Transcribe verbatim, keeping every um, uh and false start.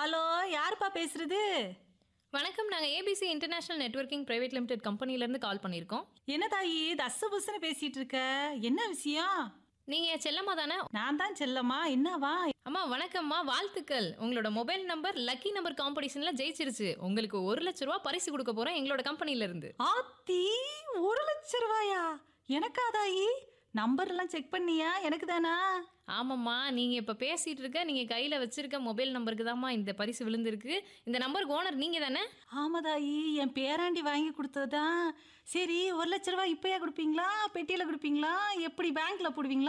Hello, யாருப்பா பேசுறது? வணக்கம். நாங்க ABC international networking private limited கம்பெனிலேருந்து கால் பண்ணியிருக்கோம். என்ன தாயி தஸ்ஸு புஸ்ஸுன்னு பேசிட்டு இருக்க? என்ன விஷயம்? நீங்க செல்லம்மா தானே? நான் தான் செல்லம்மா. என்னவா? அம்மா வணக்கம்மா, வாழ்த்துக்கள். உங்களோட மொபைல் நம்பர் லக்கி நம்பர் காம்படிஷன்ல ஜெயிச்சிருச்சு. உங்களுக்கு ஒரு லட்ச ரூபா பரிசு கொடுக்க போறோம் எங்களோட கம்பெனில இருந்து. ஆத்தி, ஒரு லட்சம் ரூபாயா? எனக்கா தாயி? நம்பர் எல்லாம் செக் பண்ணியா? எனக்கு தானா? ஆமாம்மா, நீங்க இப்ப பேசிட்டு இருக்க நீங்க கையில வச்சிருக்க மொபைல் நம்பருக்கு தான்மா இந்த பரிசு விழுந்திருக்கு. இந்த நம்பருக்கு ஓனர் நீங்க தானே? ஆமா தாயி, என் பேராண்டி வாங்கி கொடுத்ததுதான். சரி, ஒரு லட்ச ரூபாய் இப்பயா கொடுப்பீங்களா, பெட்டியில கொடுப்பீங்களா, எப்படி பேங்க்ல போடுவீங்களா?